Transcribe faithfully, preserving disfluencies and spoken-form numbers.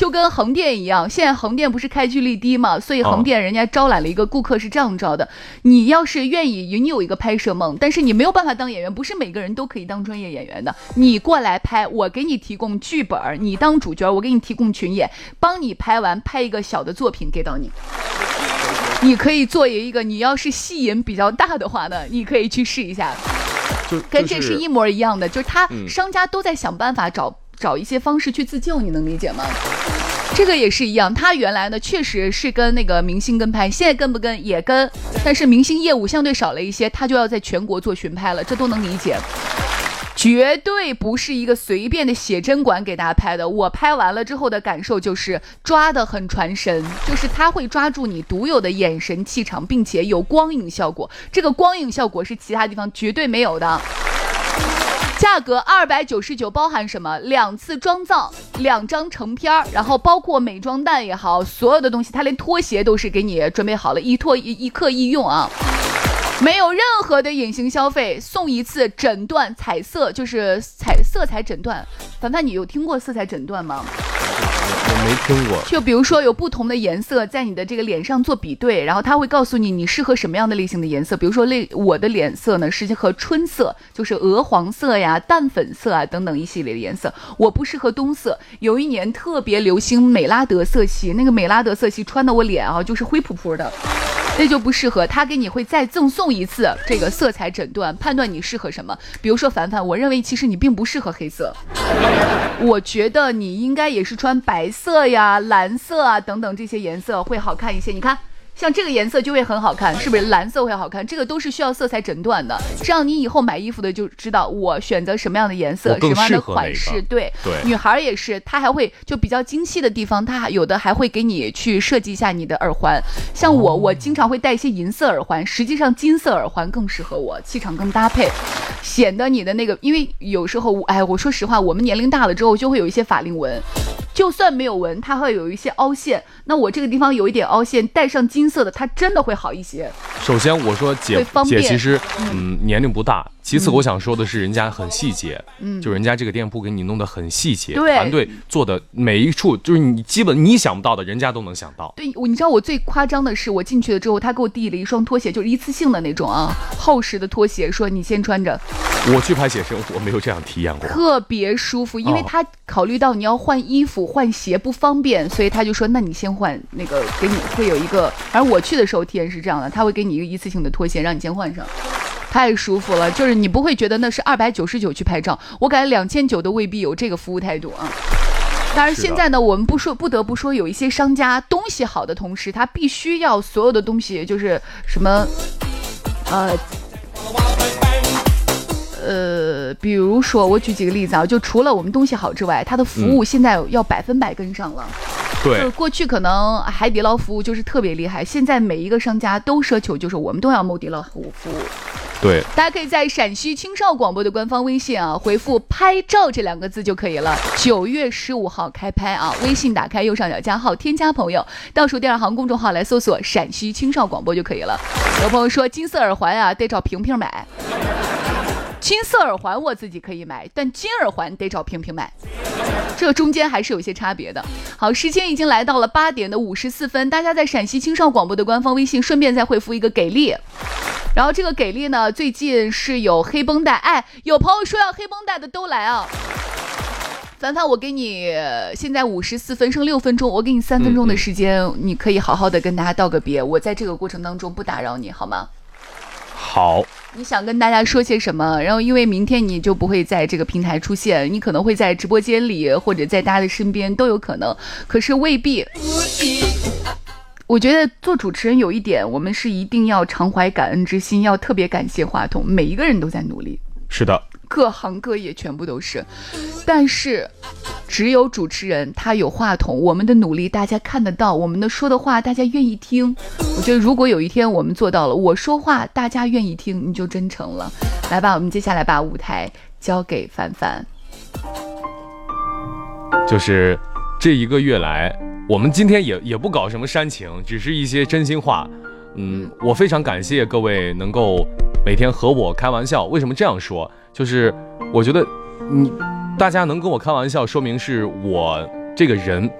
就跟横店一样，现在横店不是开据率低嘛，所以横店人家招揽了一个顾客是这样招的：你要是愿意，你有一个拍摄梦，但是你没有办法当演员，不是每个人都可以当专业演员的。你过来拍，我给你提供剧本，你当主角，我给你提供群演，帮你拍完，拍一个小的作品给到你。你可以做一个，你要是戏瘾比较大的话呢，你可以去试一下， 就跟这是一模一样的，就是他嗯商家都在想办法找找一些方式去自救，你能理解吗？这个也是一样，他原来呢确实是跟那个明星跟拍，现在跟不跟也跟，但是明星业务相对少了一些，他就要在全国做巡拍了，这都能理解。绝对不是一个随便的写真馆给大家拍的，我拍完了之后的感受就是抓得很传神，就是他会抓住你独有的眼神气场，并且有光影效果，这个光影效果是其他地方绝对没有的。价格二百九十九，包含什么？两次妆造，两张成片，然后包括美妆蛋也好，所有的东西，他连拖鞋都是给你准备好了，一拖一一刻一用啊。没有任何的隐形消费，送一次诊断彩色，就是彩色彩诊断。凡凡，你有听过色彩诊断吗？ 我没听过。 就比如说有不同的颜色在你的这个脸上做比对，然后他会告诉你你适合什么样的类型的颜色。比如说类我的脸色呢适合春色，就是鹅黄色呀、淡粉色啊等等一系列的颜色。我不适合冬色。有一年特别流行美拉德色系，那个美拉德色系穿的我脸啊就是灰扑扑的。那就不适合，他给你会再赠送一次这个色彩诊断，判断你适合什么。比如说凡凡，我认为其实你并不适合黑色，我觉得你应该也是穿白色呀、蓝色啊等等这些颜色会好看一些。你看像这个颜色就会很好看，是不是？蓝色会好看，这个都是需要色彩诊断的，这样你以后买衣服的就知道我选择什么样的颜色，什么样的款式。对对， 女孩也是，她还会就比较精细的地方，她还有的还会给你去设计一下你的耳环。像我，我经常会戴一些银色耳环，实际上金色耳环更适合我，气场更搭配，显得你的那个，因为有时候，哎，我说实话，我们年龄大了之后就会有一些法令纹。就算没有纹，它会有一些凹陷，那我这个地方有一点凹陷，带上金色的，它真的会好一些。 首先我说姐姐其实嗯年龄不大，其次我想说的是人家很细节，嗯，就人家这个店铺给你弄得很细节， 对， 团队做的每一处就是你基本你想不到的，人家都能想到。 对，你知道我最夸张的是，我进去了之后，他给我递了一双拖鞋，就是一次性的那种啊，厚实的拖鞋，说你先穿着。 我去拍写真，我没有这样体验过， 特别舒服，因为他考虑到你要换衣服、换鞋不方便，所以他就说，那你先换那个，给你会有一个。反正我去的时候体验是这样的，他会给你一个一次性的拖鞋，让你先换上。太舒服了，就是你不会觉得那是二百九十九去拍照，我感觉两千九的未必有这个服务态度啊。当然现在呢，我们不说不得不说，有一些商家东西好的同时，他必须要所有的东西就是什么，呃。呃，比如说我举几个例子啊，就除了我们东西好之外，它的服务现在要百分百跟上了。 对、嗯， 就是过去可能海底捞服务就是特别厉害，现在每一个商家都奢求，就是我们都要某底捞服务服务。 对， 大家可以在陕西青少广播的官方微信啊，回复拍照这两个字就可以了。九月十五号开拍啊，微信打开右上角加号，添加朋友，倒数第二行公众号来搜索陕西青少广播就可以了。有朋友说金色耳环啊，得找萍萍买。金色耳环我自己可以买，但金耳环得找萍萍买，这个中间还是有些差别的。好，时间已经来到了八点的五十四分，大家在陕西青少广播的官方微信顺便再回复一个给力。然后这个给力呢，最近是有黑绷带，哎，有朋友说要黑绷带的都来啊。凡凡，我给你现在五十四分，剩六分钟，我给你三分钟的时间，嗯嗯你可以好好的跟大家道个别，我在这个过程当中不打扰你，好吗？ 好。 你想跟大家说些什么？然后因为明天你就不会在这个平台出现，你可能会在直播间里或者在大家的身边都有可能，可是未必。我觉得做主持人有一点，我们是一定要常怀感恩之心，要特别感谢话筒，每一个人都在努力。 是的， 各行各业全部都是，但是只有主持人他有话筒，我们的努力大家看得到，我们的说的话大家愿意听。我觉得如果有一天我们做到了，我说话大家愿意听，你就真诚了。来吧，我们接下来把舞台交给凡凡。 就是这一个月来，我们今天也也不搞什么煽情，只是一些真心话。嗯，我非常感谢各位能够每天和我开玩笑。为什么这样说？就是我觉得你大家能跟我开玩笑，说明是我这个人